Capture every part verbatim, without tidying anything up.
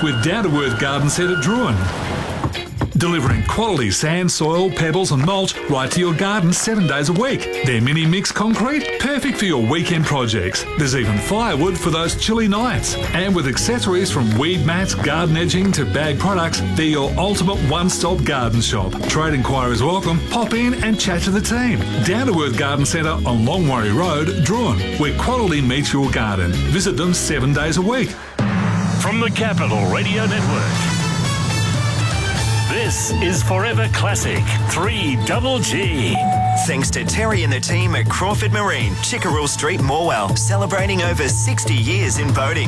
with Down to Earth Garden Centre Druin. Delivering quality sand, soil, pebbles and mulch right to your garden seven days a week. Their mini mix concrete, perfect for your weekend projects. There's even firewood for those chilly nights. And with accessories from weed mats, garden edging to bag products, they're your ultimate one-stop garden shop. Trade inquiries welcome. Pop in and chat to the team. Down to Earth Garden Centre on Longwarry Road, Druin, where quality meets your garden. Visit them seven days a week. From the Capital Radio Network, this is Forever Classic three Double G. Thanks to Terry and the team at Crawford Marine, Chickerell Street, Morwell, celebrating over sixty years in boating.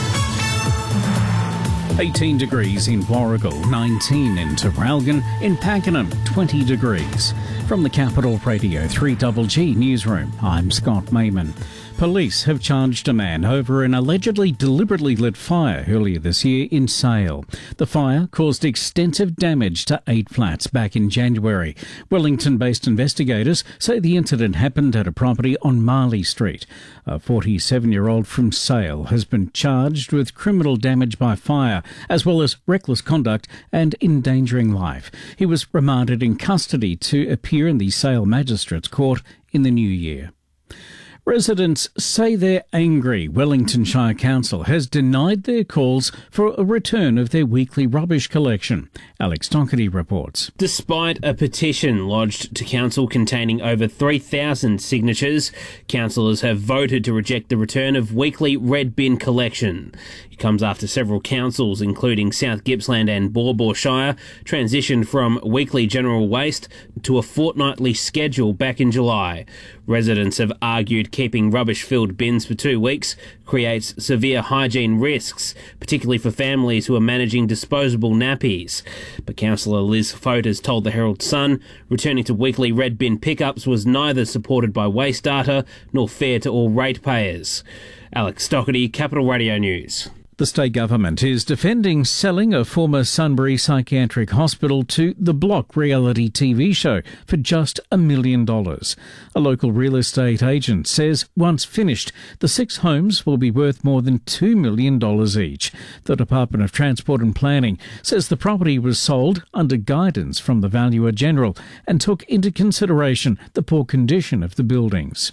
eighteen degrees in Warragul, nineteen in Traralgon, in Pakenham, twenty degrees. From the Capital Radio three Double G newsroom, I'm Scott Mayman. Police have charged a man over an allegedly deliberately lit fire earlier this year in Sale. The fire caused extensive damage to eight flats back in January. Wellington-based investigators say the incident happened at a property on Marley Street. A forty-seven-year-old from Sale has been charged with criminal damage by fire, as well as reckless conduct and endangering life. He was remanded in custody to appear in the Sale Magistrates Court in the new year. Residents say they're angry Wellington Shire Council has denied their calls for a return of their weekly rubbish collection. Alex Doherty reports. Despite a petition lodged to council containing over three thousand signatures, councillors have voted to reject the return of weekly red bin collection. It comes after several councils, including South Gippsland and Baw Baw Shire, transitioned from weekly general waste to a fortnightly schedule back in July. Residents have argued keeping rubbish-filled bins for two weeks creates severe hygiene risks, particularly for families who are managing disposable nappies. But Councillor Liz Fote has told the Herald Sun returning to weekly red bin pickups was neither supported by waste data nor fair to all ratepayers. Alex Doherty, Capital Radio News. The state government is defending selling a former Sunbury Psychiatric Hospital to The Block reality T V show for just a million dollars. A local real estate agent says once finished, the six homes will be worth more than two million dollars each. The Department of Transport and Planning says the property was sold under guidance from the Valuer General and took into consideration the poor condition of the buildings.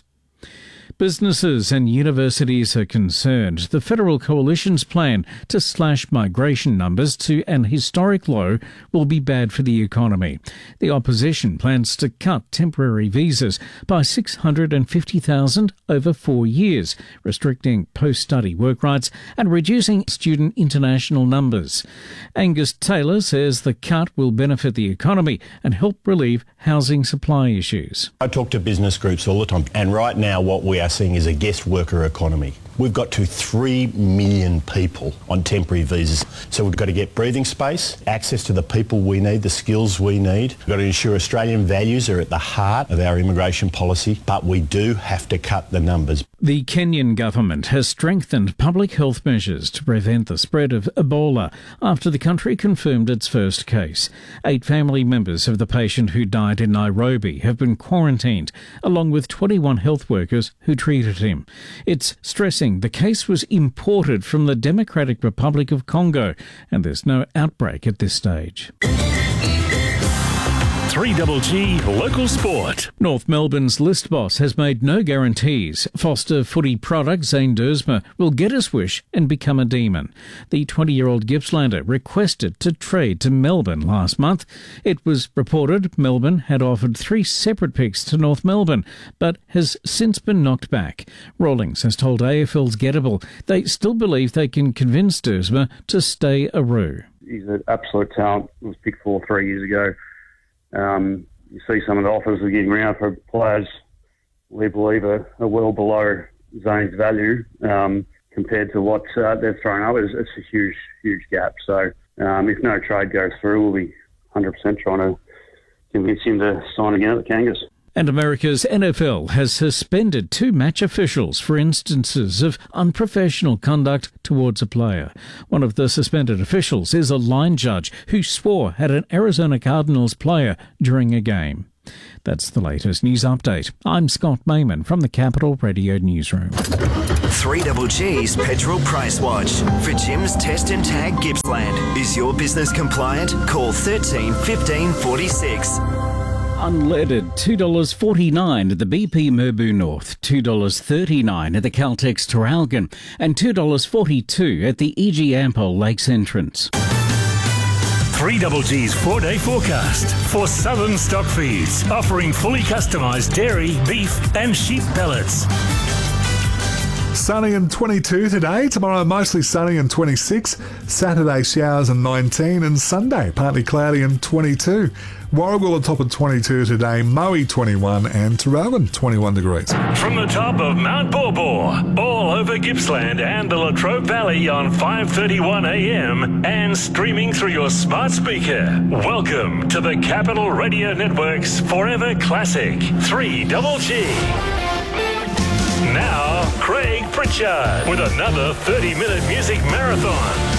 Businesses and universities are concerned the federal coalition's plan to slash migration numbers to an historic low will be bad for the economy. The opposition plans to cut temporary visas by six hundred fifty thousand over four years, restricting post-study work rights and reducing student international numbers. Angus Taylor says the cut will benefit the economy and help relieve housing supply issues. I talk to business groups all the time, and right now what we are seeing is a guest worker economy. We've got to three million people on temporary visas. So we've got to get breathing space, access to the people we need, the skills we need. We've got to ensure Australian values are at the heart of our immigration policy, but we do have to cut the numbers. The Kenyan government has strengthened public health measures to prevent the spread of Ebola after the country confirmed its first case. Eight family members of the patient who died in Nairobi have been quarantined, along with twenty-one health workers who treated him. It's stressing the case was imported from the Democratic Republic of Congo, and there's no outbreak at this stage. three Double G Local Sport. North Melbourne's list boss has made no guarantees Foster footy product Zane Dersma will get his wish and become a Demon. The twenty-year-old Gippslander requested to trade to Melbourne last month. It was reported Melbourne had offered three separate picks to North Melbourne, but has since been knocked back. Rawlings has told A F L's Gettable they still believe they can convince Dersma to stay a Roo. He's an absolute talent. He was picked four three years ago. Um, you see some of the offers we're getting around for players we believe are, are well below Zane's value um, compared to what uh, they're throwing up. It's, it's a huge, huge gap. So um, if no trade goes through, we'll be one hundred percent trying to convince him to sign again at the Kangas. And America's N F L has suspended two match officials for instances of unprofessional conduct towards a player. One of the suspended officials is a line judge who swore at an Arizona Cardinals player during a game. That's the latest news update. I'm Scott Mayman from the Capital Radio Newsroom. three G's Petrol Price Watch. For Jim's Test and Tag Gippsland. Is your business compliant? Call thirteen fifteen forty-six. Unleaded, two dollars forty-nine at the B P Merbau North, two dollars thirty-nine at the Caltex Traralgon, and two dollars forty-two at the E G Ampol Lakes entrance. three G's four-day forecast for Southern Stock Feeds, offering fully customised dairy, beef and sheep pellets. Sunny and twenty-two today. Tomorrow mostly sunny and twenty-six. Saturday showers and nineteen. And Sunday partly cloudy and twenty-two. Warragul on top of twenty-two today. Moe twenty-one and Traralgon twenty-one degrees. From the top of Mount Borbor, all over Gippsland and the Latrobe Valley on five thirty-one a m and streaming through your smart speaker. Welcome to the Capital Radio Network's Forever Classic three G. Now, Craig Pritchard with another thirty minute music marathon.